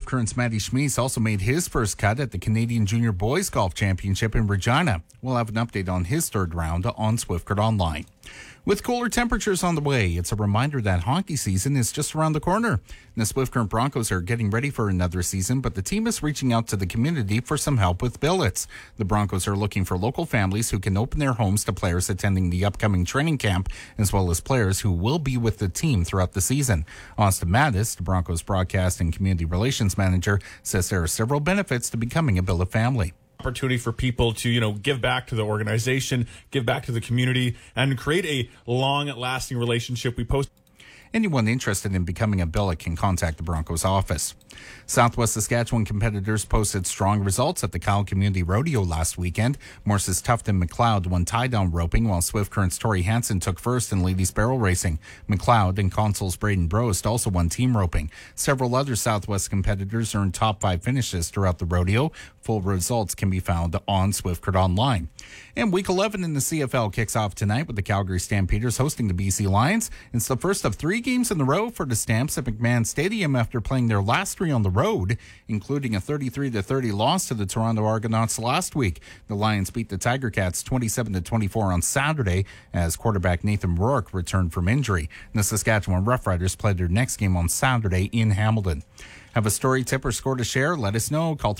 Current's Matty Schmees also made his first cut at the Canadian Junior Boys Golf Championship in Regina. We'll have an update on his third round on Swift Current Online. With cooler temperatures on the way, it's a reminder that hockey season is just around the corner. The Swift Current Broncos are getting ready for another season, but the team is reaching out to the community for some help with billets. The Broncos are looking for local families who can open their homes to players attending the upcoming training camp, as well as players who will be with the team throughout the season. Austin Mattis, the Broncos broadcast and community relations manager, says there are several benefits to becoming a billet family. Opportunity for people to, give back to the organization, give back to the community, and create a long-lasting relationship. We post. Anyone interested in becoming a billet can contact the Broncos office. Southwest Saskatchewan competitors posted strong results at the Kyle Community Rodeo last weekend. Morse's Tufton McLeod won tie-down roping, while Swift Current's Tori Hansen took first in ladies barrel racing. McLeod and Consul's Braden Brost also won team roping. Several other Southwest competitors earned top 5 finishes throughout the rodeo. Full results can be found on Swift Current Online. And Week 11 in the CFL kicks off tonight with the Calgary Stampeders hosting the BC Lions. It's the first of 3 games in a row for the Stamps at McMahon Stadium after playing their last 3 on the road, including a 33-30 loss to the Toronto Argonauts last week. The Lions beat the Tiger Cats 27-24 on Saturday as quarterback Nathan Rourke returned from injury. The Saskatchewan Roughriders played their next game on Saturday in Hamilton. Have a story, tip, or score to share? Let us know. Call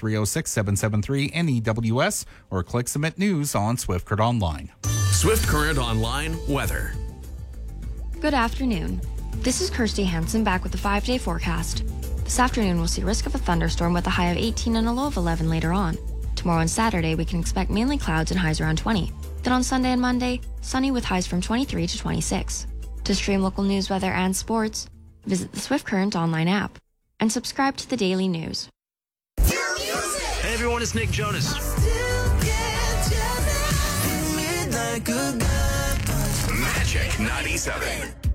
306-773-NEWS or click Submit News on Swift Current Online. Swift Current Online weather. Good afternoon. This is Kirsty Hansen back with the 5-day forecast. This afternoon we'll see risk of a thunderstorm with a high of 18 and a low of 11 later on. Tomorrow and Saturday we can expect mainly clouds and highs around 20. Then on Sunday and Monday, sunny with highs from 23 to 26. To stream local news, weather, and sports, visit the Swift Current Online app and subscribe to the daily news. Hey everyone, it's Nick Jonas. Magic 97.